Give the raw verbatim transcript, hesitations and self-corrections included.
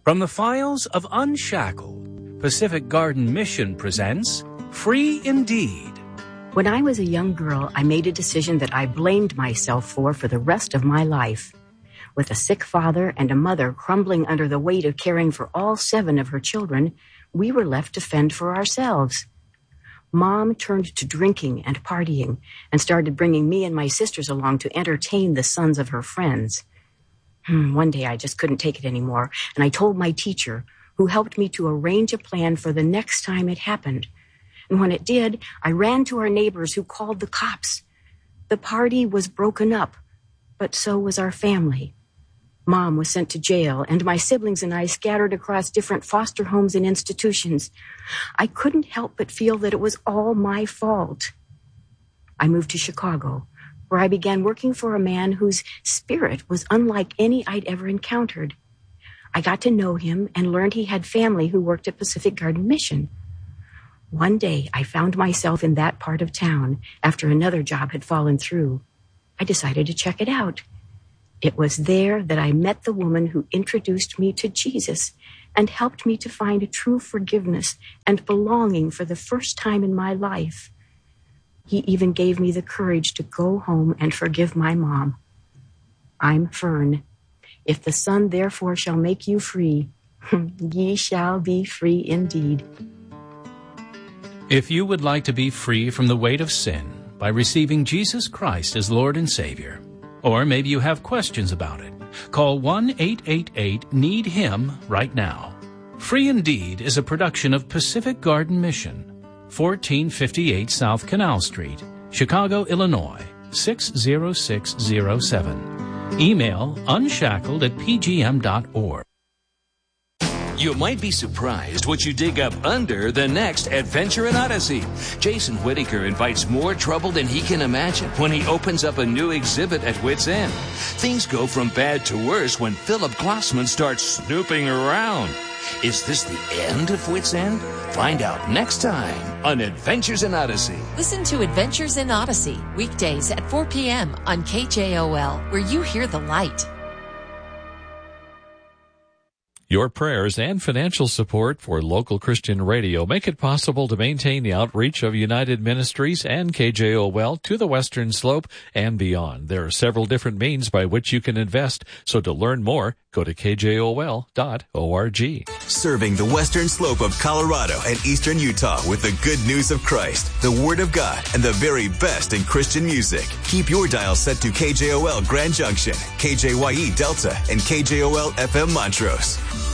From the files of Unshackled, Pacific Garden Mission presents Free Indeed. When I was a young girl, I made a decision that I blamed myself for for the rest of my life. With a sick father and a mother crumbling under the weight of caring for all seven of her children, we were left to fend for ourselves. Mom turned to drinking and partying and started bringing me and my sisters along to entertain the sons of her friends. One day I just couldn't take it anymore, and I told my teacher, who helped me to arrange a plan for the next time it happened. And when it did, I ran to our neighbors who called the cops. The party was broken up, but so was our family. Mom was sent to jail, and my siblings and I scattered across different foster homes and institutions. I couldn't help but feel that it was all my fault. I moved to Chicago, where I began working for a man whose spirit was unlike any I'd ever encountered. I got to know him and learned he had family who worked at Pacific Garden Mission. One day, I found myself in that part of town after another job had fallen through. I decided to check it out. It was there that I met the woman who introduced me to Jesus and helped me to find true forgiveness and belonging for the first time in my life. He even gave me the courage to go home and forgive my mom. I'm Fern. If the Son therefore shall make you free, ye shall be free indeed. If you would like to be free from the weight of sin by receiving Jesus Christ as Lord and Savior, or maybe you have questions about it, call one eight eight eight need him right now. Free Indeed is a production of Pacific Garden Mission, fourteen fifty-eight South Canal Street, Chicago, Illinois, six zero six zero seven. Email unshackled at p g m dot org. You might be surprised what you dig up under the next Adventure in Odyssey. Jason Whittaker invites more trouble than he can imagine when he opens up a new exhibit at Whit's End. Things go from bad to worse when Philip Glossman starts snooping around. Is this the end of Whit's End? Find out next time on Adventures in Odyssey. Listen to Adventures in Odyssey, weekdays at four p.m. on K J O L, where you hear the light. Your prayers and financial support for local Christian radio make it possible to maintain the outreach of United Ministries and K J O L to the Western Slope and beyond. There are several different means by which you can invest, so to learn more, go to k j o l dot org. Serving the Western Slope of Colorado and Eastern Utah with the good news of Christ, the Word of God, and the very best in Christian music. Keep your dial set to K J O L Grand Junction, K J Y E Delta, and K J O L F M Montrose.